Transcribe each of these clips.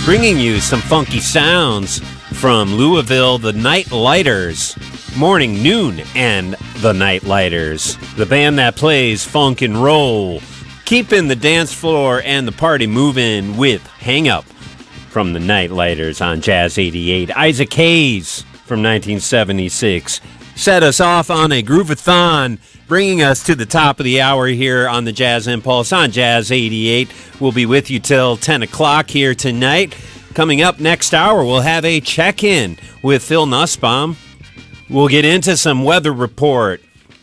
bringing you some funky sounds from Louisville, the Night Lighters. Morning, noon, and the Night Lighters. The band that plays funk and roll, keeping the dance floor and the party moving with Hang Up from the Night Lighters on Jazz 88. Isaac Hayes from 1976 set us off on a groovathon, bringing us to the top of the hour here on the Jazz Impulse on Jazz 88. We'll be with you till 10 o'clock here tonight. Coming up next hour, we'll have a check-in with Phil Nussbaum. We'll get into some weather report.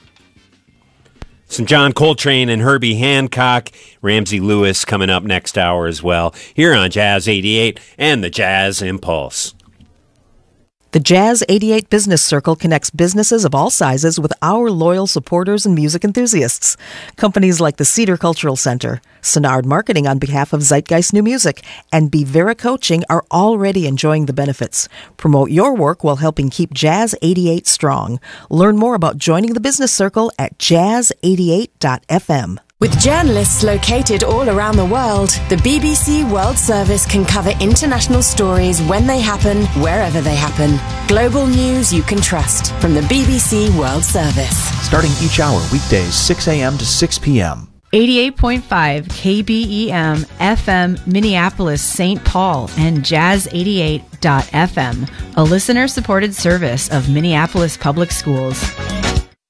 Some John Coltrane and Herbie Hancock. Ramsey Lewis coming up next hour as well, here on Jazz 88 and the Jazz Impulse. The Jazz 88 Business Circle connects businesses of all sizes with our loyal supporters and music enthusiasts. Companies like the Cedar Cultural Center, Sonard Marketing on behalf of Zeitgeist New Music, and Bevera Coaching are already enjoying the benefits. Promote your work while helping keep Jazz 88 strong. Learn more about joining the Business Circle at jazz88.fm. With journalists located all around the world, the BBC World Service can cover international stories when they happen, wherever they happen. Global news you can trust from the BBC World Service. Starting each hour weekdays 6 a.m. to 6 p.m. 88.5 KBEM FM Minneapolis St. Paul and Jazz 88.fm, a listener-supported service of Minneapolis Public Schools.